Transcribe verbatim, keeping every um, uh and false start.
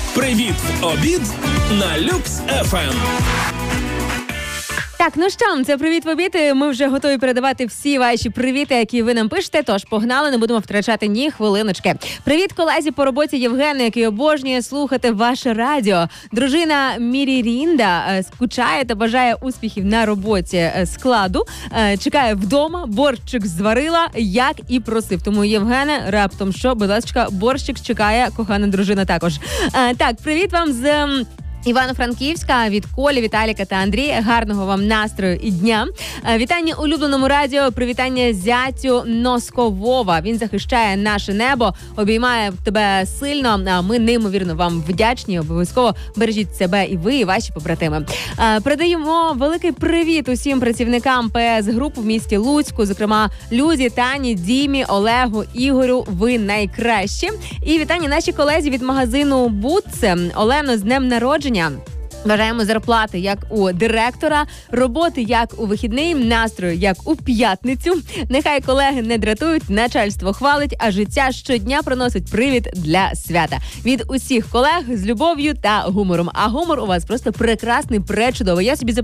Привіт в обід на Люкс еф ем. Так, ну що, це «Привіт в обід». Ми вже готові передавати всі ваші привіти, які ви нам пишете, тож погнали, не будемо втрачати ні хвилиночки. Привіт колезі по роботі Євгену, який обожнює слухати ваше радіо. Дружина Мірірінда скучає та бажає успіхів на роботі складу. Чекає вдома, борщик зварила, як і просив. Тому, Євгене, раптом що, будь ласка, борщик чекає кохана дружина також. Так, привіт вам з Івано-Франківська від Колі, Віталіка та Андрія. Гарного вам настрою і дня. Вітання улюбленому радіо, привітання зятю Носковова. Він захищає наше небо, обіймає тебе сильно, а ми неймовірно вам вдячні. Обов'язково бережіть себе і ви, і ваші побратими. Передаємо великий привіт усім працівникам пе ес груп в місті Луцьку, зокрема Люзі, Тані, Дімі, Олегу, Ігорю. Ви найкращі. І вітання нашій колезі від магазину Бутце. Олено, з днем народження. Бажаємо зарплати, як у директора, роботи, як у вихідний, настрою, як у п'ятницю. Нехай колеги не дратують, начальство хвалить, а життя щодня приносить привід для свята. Від усіх колег з любов'ю та гумором. А гумор у вас просто прекрасний, пречудовий. Я собі